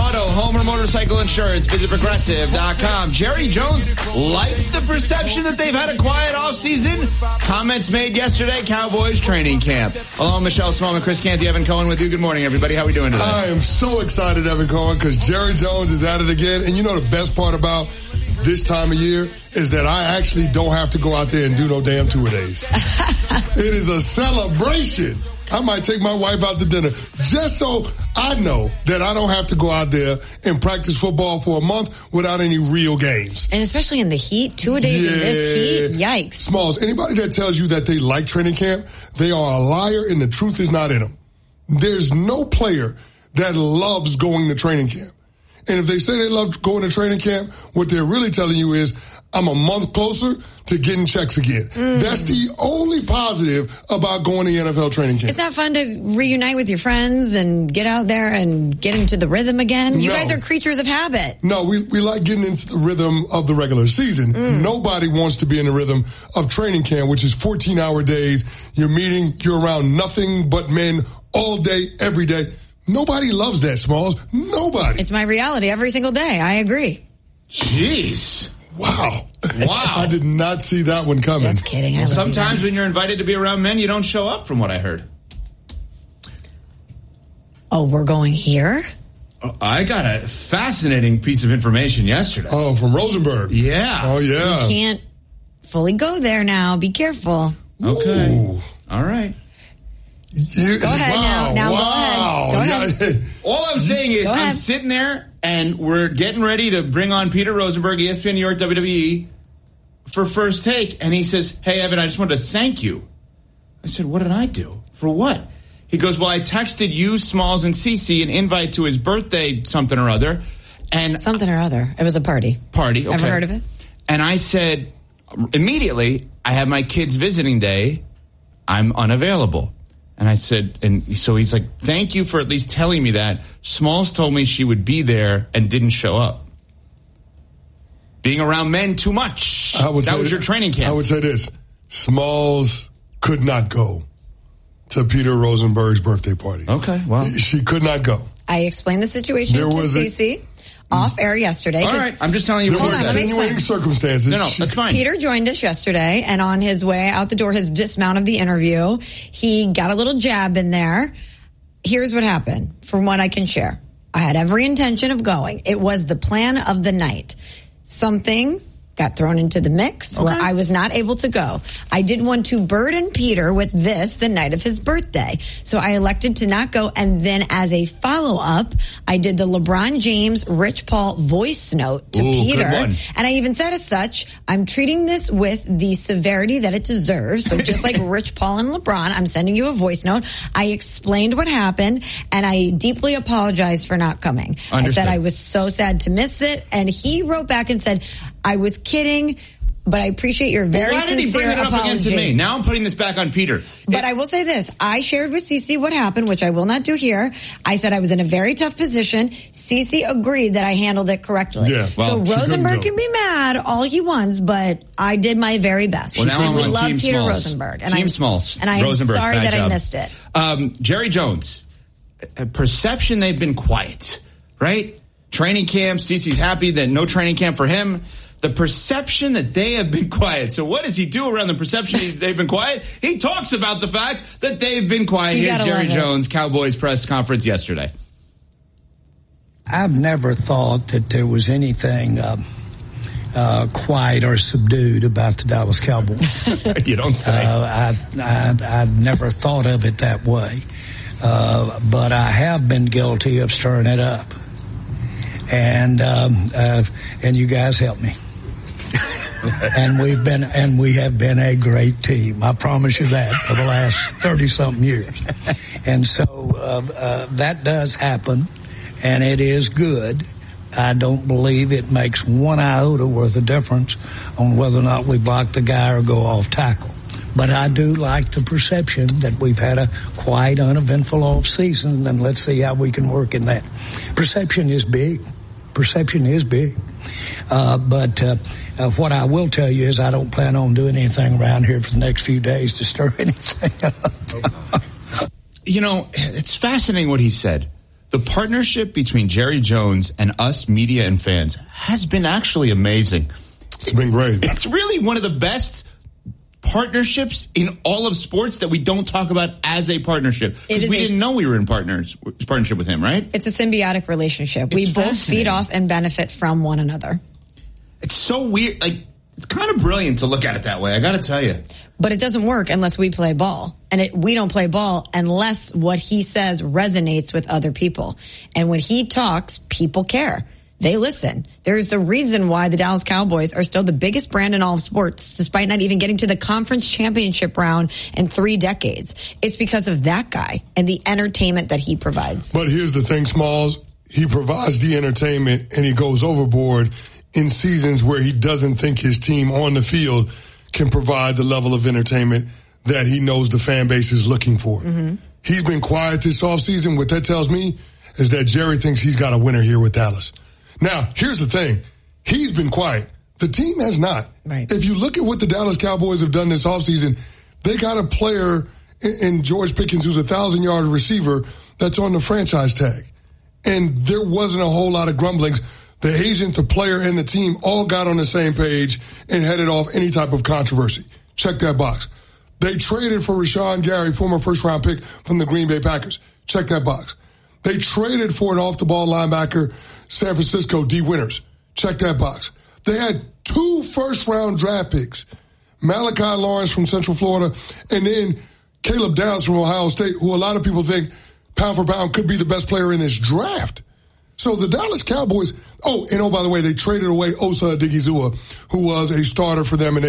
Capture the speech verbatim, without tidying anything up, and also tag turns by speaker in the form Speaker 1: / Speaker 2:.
Speaker 1: auto, home, or motorcycle insurance. Visit Progressive dot com. Jerry Jones likes the perception that they've had a quiet offseason. Comments made yesterday, Cowboys training camp. Along Michelle Smallman, Chris Canty, Evan Cohen with you. Good morning, everybody. How are we doing today?
Speaker 2: I am so excited, Evan Cohen, because Jerry Jones is at it again. And you know the best part about this time of year is that I actually don't have to go out there and do no damn two-a-days. It is a celebration. I might take my wife out to dinner just so I know that I don't have to go out there and practice football for a month without any real games.
Speaker 3: And especially in the heat, two-a-days
Speaker 2: yeah.
Speaker 3: in this heat, yikes.
Speaker 2: Smalls, anybody that tells you that they like training camp, they are a liar and the truth is not in them. There's no player that loves going to training camp. And if they say they love going to training camp, what they're really telling you is, I'm a month closer to getting checks again. Mm. That's the only positive about going to N F L training camp.
Speaker 3: It's not fun to reunite with your friends and get out there and get into the rhythm again? You
Speaker 2: no.
Speaker 3: guys are creatures of habit.
Speaker 2: No, we, we like getting into the rhythm of the regular season. Mm. Nobody wants to be in the rhythm of training camp, which is fourteen-hour days. You're meeting, you're around nothing but men all day, every day. Nobody loves that, Smalls. Nobody.
Speaker 3: It's my reality every single day. I agree.
Speaker 1: Jeez.
Speaker 2: Wow.
Speaker 1: Wow.
Speaker 2: I did not see that one coming.
Speaker 3: Just kidding.
Speaker 1: Well, sometimes you when you're invited to be around men, you don't show up, from what I heard.
Speaker 3: Oh, we're going here?
Speaker 1: I got a fascinating piece of information yesterday.
Speaker 2: Oh, from Rosenberg.
Speaker 1: Yeah.
Speaker 2: Oh, yeah.
Speaker 3: You can't fully go there now. Be careful.
Speaker 1: Okay.
Speaker 2: Ooh.
Speaker 1: All right.
Speaker 2: You,
Speaker 3: go ahead
Speaker 2: wow,
Speaker 3: now. Now
Speaker 2: wow.
Speaker 3: go ahead. Go ahead.
Speaker 1: All I'm saying is
Speaker 3: Go
Speaker 1: I'm
Speaker 3: ahead.
Speaker 1: sitting there and we're getting ready to bring on Peter Rosenberg, E S P N New York, W W E, for First Take. And he says, hey, Evan, I just wanted to thank you. I said, what did I do? For what? He goes, well, I texted you, Smalls, and Cece an invite to his birthday something or other. And
Speaker 3: Something or other. It was a party.
Speaker 1: Party, okay.
Speaker 3: Ever heard of it?
Speaker 1: And I said, immediately, I have my kid's visiting day. I'm unavailable. And I said, and so he's like, thank you for at least telling me that. Smalls told me she would be there and didn't show up. Being around men too much.
Speaker 2: I would
Speaker 1: that
Speaker 2: say,
Speaker 1: was your training camp.
Speaker 2: I would say this. Smalls could not go to Peter Rosenberg's birthday party.
Speaker 1: Okay, well.
Speaker 2: She could not go.
Speaker 3: I explained the situation
Speaker 2: There
Speaker 3: to
Speaker 2: was a-
Speaker 3: Cece off air yesterday.
Speaker 1: All right, I'm just telling you.
Speaker 2: There
Speaker 1: what
Speaker 2: were
Speaker 1: he said.
Speaker 3: let me
Speaker 2: extenuating
Speaker 3: explain.
Speaker 2: circumstances.
Speaker 1: No, no,
Speaker 2: She-
Speaker 1: that's fine.
Speaker 3: Peter joined us yesterday, and on his way out the door, his dismount of the interview, he got a little jab in there. Here's what happened, from what I can share. I had every intention of going. It was the plan of the night. Something got thrown into the mix
Speaker 1: Okay.
Speaker 3: where I was not able to go. I did want to burden Peter with this the night of his birthday. So I elected to not go. And then as a follow-up, I did the LeBron James, Rich Paul voice note to
Speaker 1: Ooh, good
Speaker 3: Peter.
Speaker 1: one.
Speaker 3: And I even said as such, I'm treating this with the severity that it deserves. So just like Rich Paul and LeBron, I'm sending you a voice note. I explained what happened, and I deeply apologized for not coming. I
Speaker 1: Understood.
Speaker 3: said I was so sad to miss it. And he wrote back and said, I was kidding, but I appreciate your very
Speaker 1: Why did he
Speaker 3: sincere
Speaker 1: bring it up
Speaker 3: apology.
Speaker 1: again to me? Now I'm putting this back on Peter.
Speaker 3: But I will say this. I shared with Cece what happened, which I will not do here. I said I was in a very tough position. Cece agreed that I handled it correctly.
Speaker 2: Yeah,
Speaker 1: well,
Speaker 3: so
Speaker 2: she
Speaker 3: Rosenberg
Speaker 2: couldn't
Speaker 3: can be mad all he wants, but I did my very best.
Speaker 1: Well, now
Speaker 3: and
Speaker 1: I'm
Speaker 3: we
Speaker 1: on
Speaker 3: love
Speaker 1: Team
Speaker 3: Peter
Speaker 1: Smalls.
Speaker 3: Rosenberg. And
Speaker 1: Team
Speaker 3: I'm,
Speaker 1: Smalls.
Speaker 3: And I'm
Speaker 1: Rosenberg,
Speaker 3: sorry
Speaker 1: bad
Speaker 3: that
Speaker 1: job.
Speaker 3: I missed it.
Speaker 1: Um, Jerry Jones, a perception they've been quiet, right? Training camp, Cece's happy that no training camp for him. The perception that they have been quiet. So what does he do around the perception they've been quiet? He talks about the fact that they've been quiet.
Speaker 3: You
Speaker 1: Here's
Speaker 3: gotta
Speaker 1: Jerry
Speaker 3: love it.
Speaker 1: Jones, Cowboys press conference yesterday.
Speaker 4: I've never thought that there was anything uh, uh, quiet or subdued about the Dallas Cowboys.
Speaker 1: You don't say.
Speaker 4: Uh, I, I, I never thought of it that way. Uh, but I have been guilty of stirring it up. And um, uh, and you guys help me. and we've been and we have been a great team. I promise you that for the last thirty something years. And so uh, uh, that does happen, and it is good. I don't believe it makes one iota worth of difference on whether or not we block the guy or go off tackle. But I do like the perception that we've had a quiet, uneventful off season, and let's see how we can work in that. Perception is big. Perception is big. Uh, but uh, uh, what I will tell you is I don't plan on doing anything around here for the next few days to stir anything up.
Speaker 1: You know, it's fascinating what he said. The partnership between Jerry Jones and us media and fans has been actually amazing.
Speaker 2: It's been great.
Speaker 1: It's really one of the best partnerships in all of sports that we don't talk about as a partnership. Because we didn't know we were in partners partnership with him, right?
Speaker 3: It's a symbiotic relationship.
Speaker 1: It's
Speaker 3: we both feed off and benefit from one another.
Speaker 1: It's so weird. Like, it's kind of brilliant to look at it that way, I got to tell you.
Speaker 3: But it doesn't work unless we play ball. And it, we don't play ball unless what he says resonates with other people. And when he talks, people care. They listen. There's a reason why the Dallas Cowboys are still the biggest brand in all of sports, despite not even getting to the conference championship round in three decades. It's because of that guy and the entertainment that he provides.
Speaker 2: But here's the thing, Smalls. He provides the entertainment and he goes overboard in seasons where he doesn't think his team on the field can provide the level of entertainment that he knows the fan base is looking for. Mm-hmm. He's been quiet this offseason. What that tells me is that Jerry thinks he's got a winner here with Dallas. Now, here's the thing. He's been quiet. The team has not.
Speaker 3: Right.
Speaker 2: If you look at what the Dallas Cowboys have done this offseason, they got a player in, in George Pickens who's a thousand-yard receiver that's on the franchise tag. And there wasn't a whole lot of grumblings. The agent, the player, and the team all got on the same page and headed off any type of controversy. Check that box. They traded for Rashawn Gary, former first-round pick from the Green Bay Packers. Check that box. They traded for an off-the-ball linebacker, San Francisco, D. Winters. Check that box. They had two first-round draft picks, Malachi Lawrence from Central Florida, and then Caleb Downs from Ohio State, who a lot of people think pound for pound could be the best player in this draft. So the Dallas Cowboys, oh, and oh, by the way, they traded away Osa Odigizua, who was a starter for them, and they